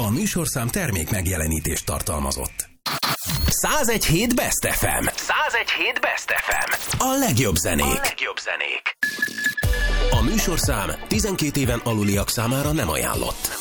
A műsorszám termék megjelenítést tartalmazott. 101.7 Best FM. 101.7 Best FM. A legjobb zenék. A műsorszám 12 éven aluliak számára nem ajánlott.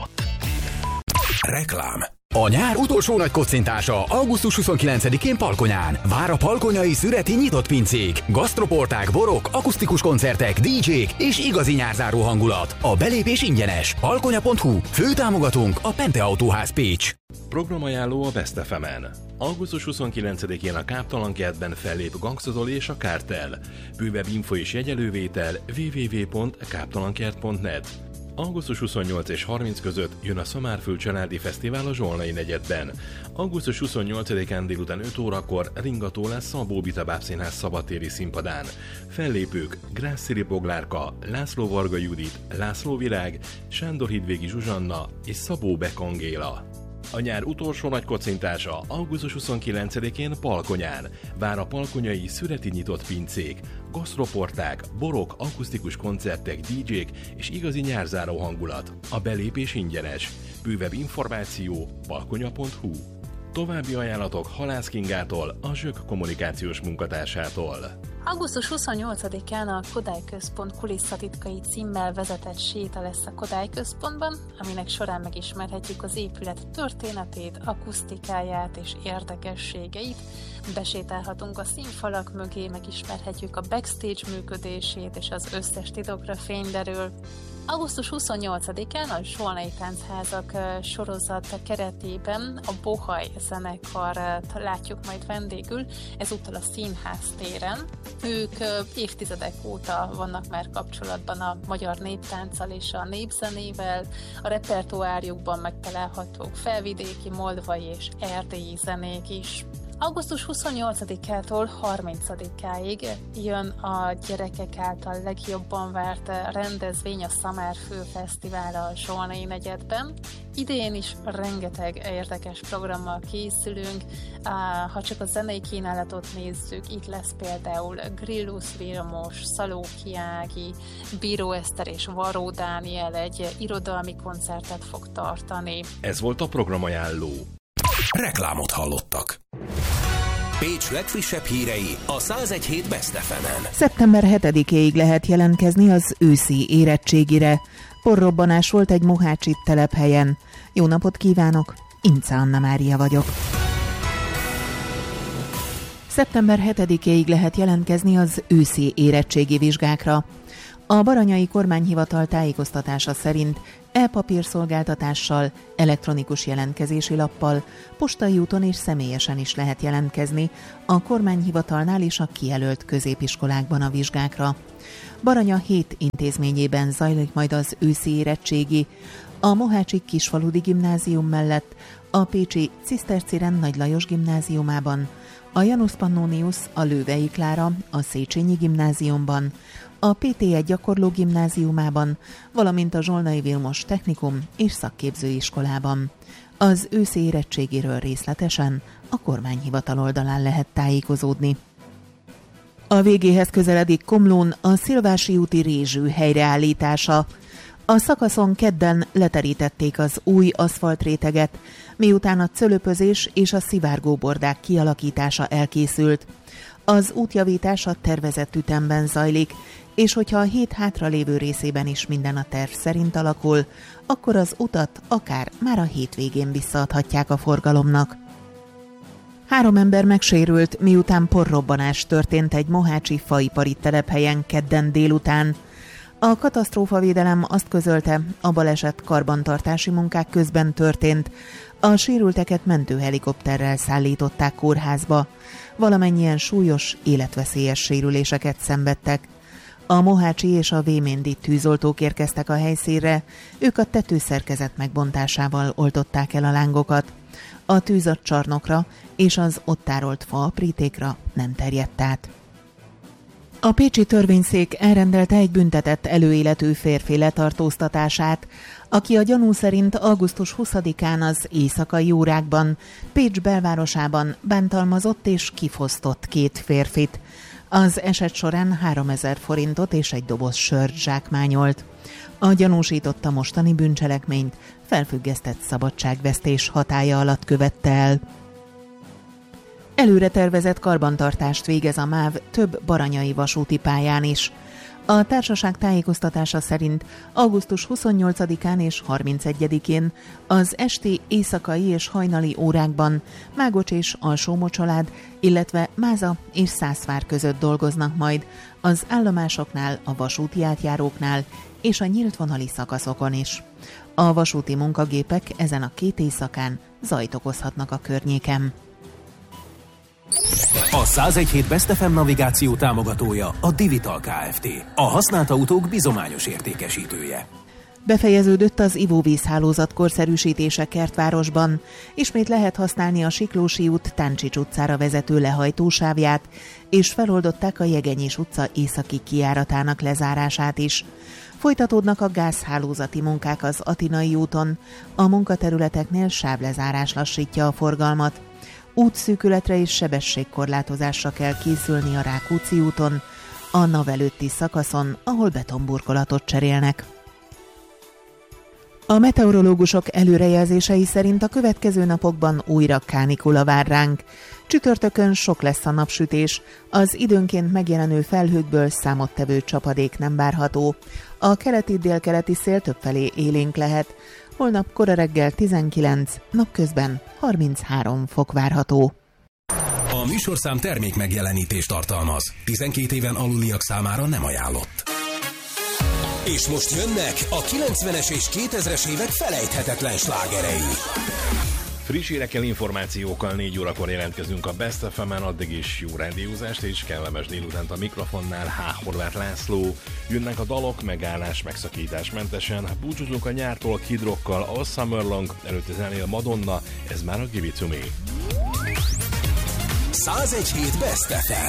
Reklám. A nyár utolsó nagy kocintása augusztus 29-én Palkonyán. Vár a palkonyai szüreti nyitott pincék, gasztroporták, borok, akusztikus koncertek, DJ-k és igazi nyárzáró hangulat. A belépés ingyenes. Palkonya.hu. Főtámogatónk a Pente Autóház Pécs. Programajánló a Best FM-en. Augusztus 29-én a Káptalankertben fellép Gangsta és a Kártel. Bővebb info és jegyelővétel www.káptalankert.net. Augusztus 28 és 30 között jön a Szamárföld Családi Fesztivál a Zsolnai negyedben. Augusztus 28-án délután 5 órakor ringató lesz a Bóbita Bábszínház szabadtéri színpadán. Fellépők Grászsziri Boglárka, László Varga Judit, László Virág, Sándor Hidvégi Zsuzsanna és Szabó Bek Angéla. A nyár utolsó nagy kocintása augusztus 29-én Palkonyán. Vár a palkonyai szüreti nyitott pincék, gasztroporták, borok, akusztikus koncertek, DJ-k és igazi nyárzáró hangulat. A belépés ingyenes. Bővebb információ palkonya.hu. További ajánlatok Halász Kingától, a Zsök kommunikációs munkatársától. Augusztus 28-án a Kodály Központ kulisszatitkai címmel vezetett séta lesz a Kodály Központban, aminek során megismerhetjük az épület történetét, akusztikáját és érdekességeit. Besétálhatunk a színfalak mögé, megismerhetjük a backstage működését és az összes titokra fényderül. Augusztus 28-án a Zsolnai Táncházak sorozat keretében a Bohaj zenekart látjuk majd vendégül, ezúttal a Színház téren. Ők évtizedek óta vannak már kapcsolatban a magyar néptánccal és a népzenével. A repertoárjukban megtalálhatók felvidéki, moldvai és erdélyi zenék is. Augusztus 28-ától 30-áig jön a gyerekek által legjobban várt rendezvény, a Szamárföld Fesztivál a Zsolnai negyedben. Idén is rengeteg érdekes programmal készülünk, ha csak a zenei kínálatot nézzük, itt lesz például Grillus Vilmos, Szalóki Ági, Bíró Eszter és Varó Dániel egy irodalmi koncertet fog tartani. Ez volt a programajánló. Reklámot hallottak. Pécs legfrissebb hírei a 101.7 Best FM-en. Szeptember 7-éig lehet jelentkezni az őszi érettségire. Porrobbanás volt egy mohácsi telephelyen. Jó napot kívánok, Ince Anna Mária vagyok. Szeptember 7-éig lehet jelentkezni az őszi érettségi vizsgákra. A Baranyai Kormányhivatal tájékoztatása szerint e-papírszolgáltatással, elektronikus jelentkezési lappal, postai úton és személyesen is lehet jelentkezni a kormányhivatalnál és a kijelölt középiskolákban a vizsgákra. Baranya 7 intézményében zajlik majd az őszi érettségi, a Mohácsi Kisfaludi Gimnázium mellett, a pécsi Ciszterciren Nagy Lajos Gimnáziumában, a Janus Pannonius, a Lővei Klára, a Széchenyi Gimnáziumban, a PT1 Gyakorló Gimnáziumában, valamint a Zsolnai Vilmos Technikum és Szakképzőiskolában. Az őszi érettségiről részletesen a kormányhivatal oldalán lehet tájékozódni. A végéhez közeledik Komlón a Szilvási úti rézsű helyreállítása. A szakaszon kedden leterítették az új aszfaltréteget, miután a cölöpözés és a szivárgóbordák kialakítása elkészült. Az útjavítás a tervezett ütemben zajlik, és hogyha a hét hátralévő részében is minden a terv szerint alakul, akkor az utat akár már a hétvégén visszaadhatják a forgalomnak. 3 ember megsérült, miután porrobbanás történt egy mohácsi faipari telephelyen kedden délután. A katasztrófavédelem azt közölte, a baleset karbantartási munkák közben történt. A sérülteket mentőhelikopterrel szállították kórházba. Valamennyien súlyos, életveszélyes sérüléseket szenvedtek. A mohácsi és a véméndi tűzoltók érkeztek a helyszínre, ők a tetőszerkezet megbontásával oltották el a lángokat. A tűz a csarnokra és az ott tárolt faaprítékra nem terjedt át. A pécsi törvényszék elrendelte egy büntetett előéletű férfi letartóztatását, aki a gyanú szerint augusztus 20-án az éjszakai órákban Pécs belvárosában bántalmazott és kifosztott 2 férfit. Az eset során 3000 forintot és egy doboz sört zsákmányolt. A gyanúsította mostani bűncselekményt felfüggesztett szabadságvesztés hatálya alatt követte el. Előre tervezett karbantartást végez a MÁV több baranyai vasúti pályán is. A társaság tájékoztatása szerint augusztus 28-án és 31-én az esti, éjszakai és hajnali órákban Mágocs és Alsó-Mocsolád, illetve Máza és Szászvár között dolgoznak majd az állomásoknál, a vasúti átjáróknál és a nyílt vonali szakaszokon is. A vasúti munkagépek ezen a 2 éjszakán zajt okozhatnak a környéken. A 101.7 Best FM navigáció támogatója a Divital Kft. A használt autók bizományos értékesítője. Befejeződött az ivóvízhálózat korszerűsítése Kertvárosban. Ismét lehet használni a Siklósi út Táncsics utcára vezető lehajtósávját, és feloldották a Jegenyés utca északi kijáratának lezárását is. Folytatódnak a gázhálózati munkák az Atinai úton. A munkaterületeknél sávlezárás lassítja a forgalmat. Útszűkületre és sebességkorlátozásra kell készülni a Rákóczi úton, a NAV előtti szakaszon, ahol betonburkolatot cserélnek. A meteorológusok előrejelzései szerint a következő napokban újra kánikula vár ránk. Csütörtökön sok lesz a napsütés, az időnként megjelenő felhőkből számottevő csapadék nem várható. A keleti-délkeleti szél többfelé élénk lehet. Holnap kora reggel 19, napközben 33 fok várható. A műsorszám termék megjelenítést tartalmaz. 12 éven aluliak számára nem ajánlott. És most jönnek a 90-es és 2000-es évek felejthetetlen slágerei. Friss hírekkel, információkkal 4 órakor jelentkezünk a Best FM-en, addig is jó rádiózást és kellemes délutánt a mikrofonnál. H. Horváth László. Jönnek a dalok, megállás, megszakítás mentesen. Búcsúzunk a nyártól Kid Rockkal, All Summer Long, előtte zenél Madonna, ez már a Give It To Me. 101.7 Best FM.